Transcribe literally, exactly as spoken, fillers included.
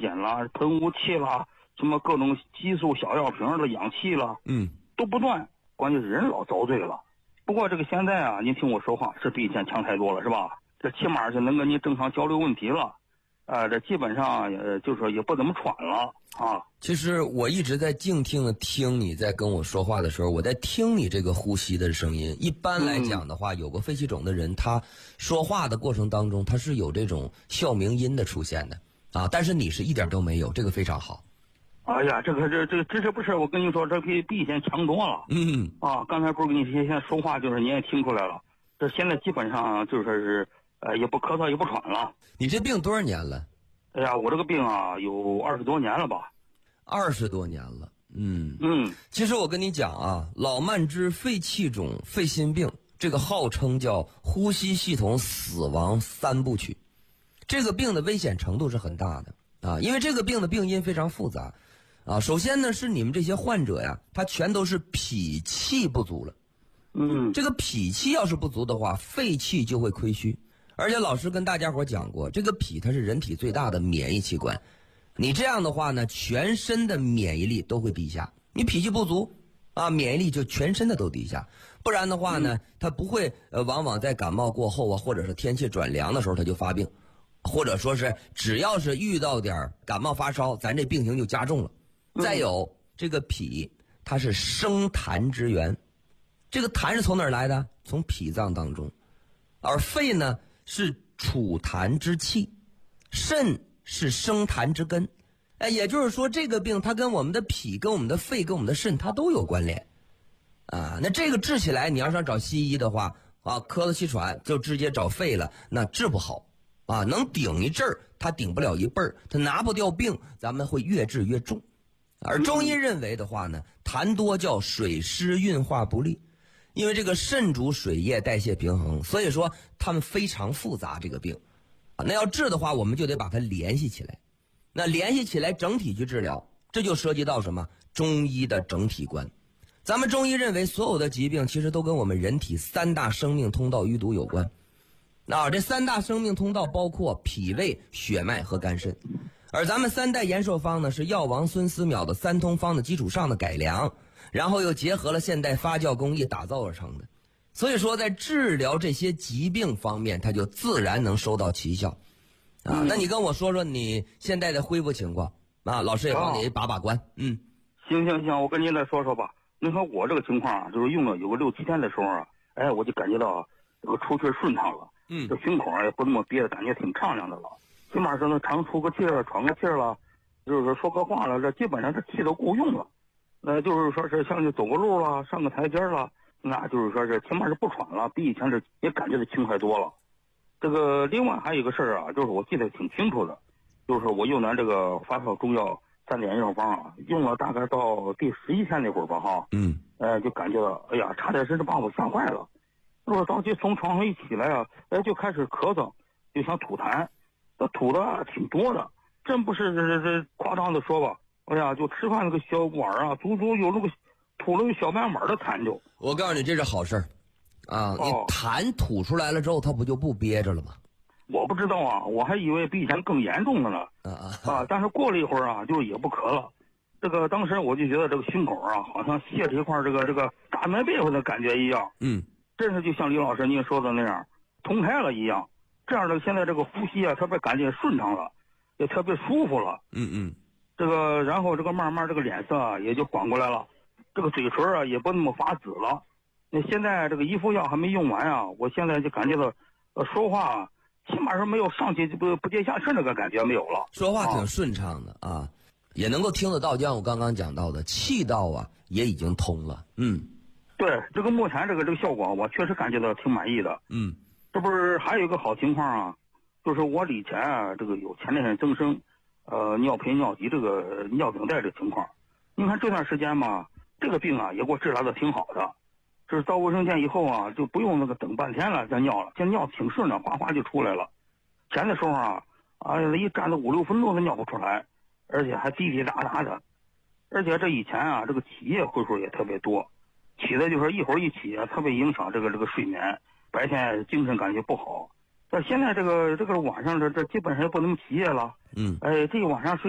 间了，喷雾器了，什么各种激素小药瓶的氧气了， 嗯， 都不断，关键是人老遭罪了。不过这个现在啊，您听我说话是比以前强太多了，是吧？这起码是能跟您正常交流问题了，呃，这基本上呃就是说也不怎么喘了啊。 其实我一直在静听的听你在跟我说话的时候，我在听你这个呼吸的声音。一般来讲的话，嗯、有过肺气肿的人，他说话的过程当中，他是有这种哮鸣音的出现的啊，但是你是一点都没有，这个非常好。 哎呀，这个这这这是不是？我跟你说，这比比以前强多了。 嗯啊，刚才不是跟你说，现在说话就是你也听出来了，这现在基本上就说是呃也不咳嗽也不喘了。 你这病多少年了？ 哎呀，我这个病啊有二十多年了吧。 二十多年了，嗯嗯。 其实我跟你讲啊，老慢支、肺气肿、肺心病，这个号称叫呼吸系统死亡三部曲。这个病的危险程度是很大的啊，因为这个病的病因非常复杂啊。首先呢，是你们这些患者呀，他全都是脾气不足了。 嗯， 这个脾气要是不足的话，肺气就会亏虚。而且老师跟大家伙讲过，这个脾它是人体最大的免疫器官。你这样的话呢，全身的免疫力都会低下。你脾气不足啊，免疫力就全身的都低下。不然的话呢，它不会呃，往往在感冒过后啊，或者是天气转凉的时候，它就发病，或者说是只要是遇到点感冒发烧，咱这病情就加重了。再有这个脾，它是生痰之源，这个痰是从哪儿来的？从脾脏当中。而肺呢，是储痰之器，肾是生痰之根。哎，也就是说这个病它跟我们的脾、跟我们的肺、跟我们的肾它都有关联啊。那这个治起来，你要想找西医的话啊，咳嗽气喘就直接找肺了，那治不好啊。能顶一阵儿，它顶不了一辈儿，它拿不掉病，咱们会越治越重。而中医认为的话呢，痰多叫水湿运化不利，因为这个肾主水液代谢平衡，所以说他们非常复杂这个病啊。那要治的话，我们就得把它联系起来。那联系起来整体去治疗，这就涉及到什么？中医的整体观。咱们中医认为所有的疾病其实都跟我们人体三大生命通道淤堵有关。那这三大生命通道包括脾胃、血脉和肝肾。而咱们三代延寿方呢，是药王孙思邈的三通方的基础上的改良，然后又结合了现代发酵工艺打造而成的。所以说在治疗这些疾病方面，它就自然能收到奇效啊。那你跟我说说你现在的恢复情况啊，老师也帮你把把关。嗯， 行行行，我跟您再说说吧。您看我这个情况啊，就是用了有个六七天的时候啊，哎，我就感觉到这个出气顺畅了， 嗯， 这胸口也不那么憋的，感觉挺畅亮的了。起码是能长出个气儿、喘个气儿了，就是说说个话了，这基本上这气都够用了。那就是说是像是走个路了，上个台阶了，那就是说是起码是不喘了，比以前是也感觉的轻快多了。这个另外还有一个事儿啊，就是我记得挺清楚的，就是我用完这个发烧中药三点药方啊，用了大概到第十一天那会儿吧，哈， 嗯， 呃，就感觉到哎呀，差点真是把我吓坏了。就是着急从床上一起来啊，哎，就开始咳嗽，就想吐痰。这吐的挺多的，真不是这这这夸张的说吧。哎呀，就吃饭那个小碗啊，足足有那个吐了有小半碗的痰就。 我告诉你，这是好事儿啊！你哦， 痰吐出来了之后，它不就不憋着了吗？ 我不知道啊，我还以为比以前更严重了呢。 啊啊啊！但是过了一会儿啊，就也不咳了。这个当时我就觉得这个胸口啊，好像卸着一块这个这个大棉被子的感觉一样。 嗯， 真是就像李老师您说的那样，通开了一样。这样的现在这个呼吸啊，特别感觉顺畅了，也特别舒服了。 嗯嗯， 这个然后这个慢慢这个脸色啊也就缓过来了，这个嘴唇啊也不那么发紫了。那现在这个一副药还没用完啊，我现在就感觉到，呃，说话起码是没有上气不不接下气那个感觉没有了。 说话挺顺畅的啊，也能够听得到，就像我刚刚讲到的，气道啊也已经通了。嗯， 对，这个目前这个这个效果，我确实感觉到挺满意的。 嗯。 这不是还有一个好情况啊，就是我以前啊，这个有前列腺增生，呃，尿频尿急这个尿等待这情况。你看这段时间嘛，这个病啊也给我治疗的挺好的。这是到卫生间以后啊，就不用那个等半天了再尿了，这尿挺顺的，哗哗就出来了。前的时候啊，啊一站了五六分钟都尿不出来，而且还滴滴答答的。而且这以前啊，这个起夜回数也特别多，起的就是一会儿一起啊，特别影响这个这个睡眠。白天精神感觉不好，但现在这个这个晚上这这基本上也不能起夜了。 嗯， 哎，这一晚上睡